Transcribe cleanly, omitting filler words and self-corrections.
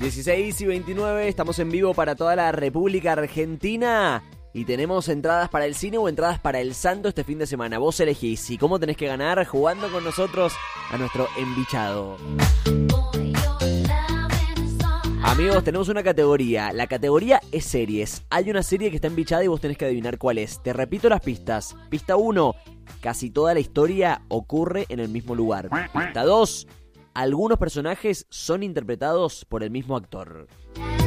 16:29, estamos en vivo para toda la República Argentina y tenemos entradas para el cine o entradas para el Santo este fin de semana. Vos elegís. ¿Y cómo tenés que ganar? Jugando con nosotros a nuestro embichado. Amigos, tenemos una categoría. La categoría es series. Hay una serie que está embichada y vos tenés que adivinar cuál es. Te repito las pistas. Pista 1, casi toda la historia ocurre en el mismo lugar. Pista 2, algunos personajes son interpretados por el mismo actor.